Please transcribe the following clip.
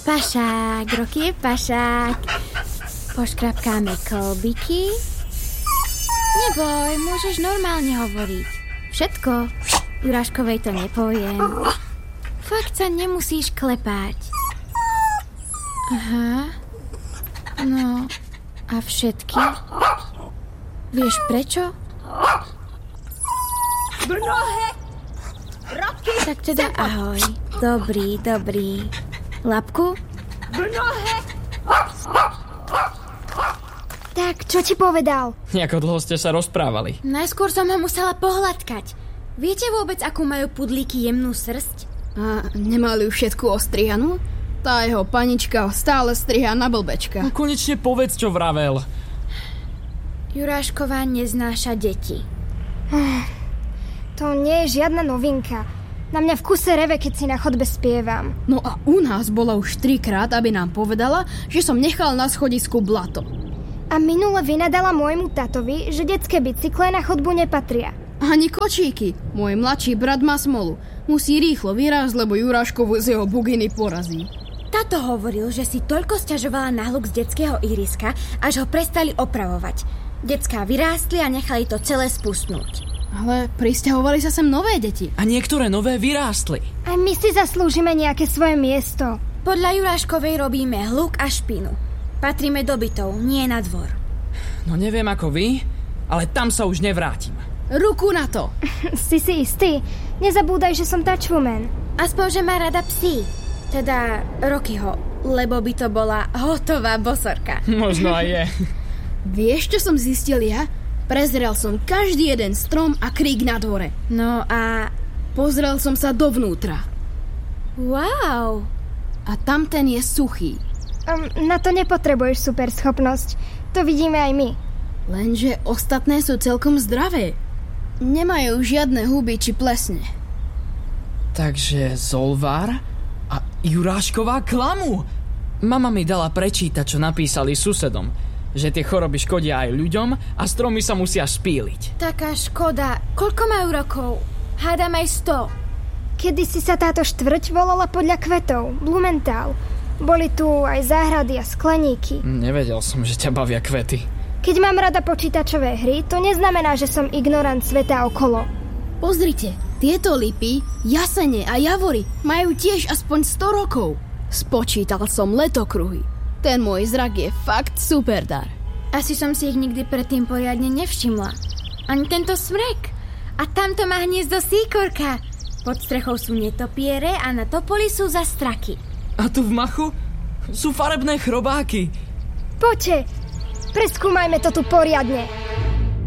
Pašák, Roky je pašák. Poškrapkáme kolbiky. Neboj, môžeš normálne hovoriť. Všetko. Juráškovej to nepoviem. Fakt sa nemusíš klepať. Aha. No, a všetky? Vieš prečo? Brnohe! Roky! Tak teda ahoj. Dobrý. Labku? Brnohe! Tak, čo ti povedal? Ako dlho ste sa rozprávali? Najskôr som ho musela pohľadkať. Viete vôbec, akú majú pudlíky jemnú srsť? A nemali ju všetku ostrihanú? Tá jeho panička stále strihá na blbečka. No konečne povedz, čo vravel. Jurášková neznáša deti. To nie je žiadna novinka. Na mňa v kuse reve, keď si na chodbe spievam. No a u nás bola už 3-krát, aby nám povedala, že som nechal na schodisku blato. A minule vynadala môjmu tatovi, že detské bicykle na chodbu nepatria. Ani kočíky. Môj mladší brat má smolu. Musí rýchlo vyrásť, lebo Juráškovu z jeho buginy porazí. Tato hovoril, že si toľko sťažovala na hluk z detského ihriska, až ho prestali opravovať. Decká vyrástli a nechali to celé spustnúť. Ale prisťahovali sa sem nové deti. A niektoré nové vyrástli. Aj my si zaslúžime nejaké svoje miesto. Podľa Juráškovej robíme hluk a špinu. Patríme do bytov, nie na dvor. No neviem ako vy, ale tam sa už nevrátim. Ruku na to! Si istý? Nezabúdaj, že som touchwoman. Aspoň, že má rada psí. Teda Rockyho, lebo by to bola hotová bosorka. Možno aj je. Vieš, čo som zistil ja? Prezrel som každý jeden strom a krík na dvore. No a... Pozrel som sa dovnútra. Wow! A tamten je suchý. Na to nepotrebuješ super schopnosť. To vidíme aj my. Lenže ostatné sú celkom zdravé. Nemajú žiadne huby či plesne. Takže Zolvár a Jurášková klamu. Mama mi dala prečítať, čo napísali susedom. Že tie choroby škodia aj ľuďom a stromy sa musia špíliť. Taká škoda. Koľko majú rokov? Hádam aj 100. Kedysi sa táto štvrť volala podľa kvetov. Blumenthal. Boli tu aj záhrady a skleníky. Nevedel som, že ťa bavia kvety. Keď mám rada počítačové hry, to neznamená, že som ignorant sveta okolo. Pozrite, tieto lipy, jasene a javory majú tiež aspoň 100 rokov. Spočítal som letokruhy. Ten môj zrak je fakt super dar. Asi som si ich nikdy predtým poriadne nevšimla. Ani tento smrek. A tamto má hniezdo síkorka. Pod strechou sú netopiere a na topoli sú zastraky. A tu v machu sú farebné chrobáky. Poďte, preskúmajme to tu poriadne.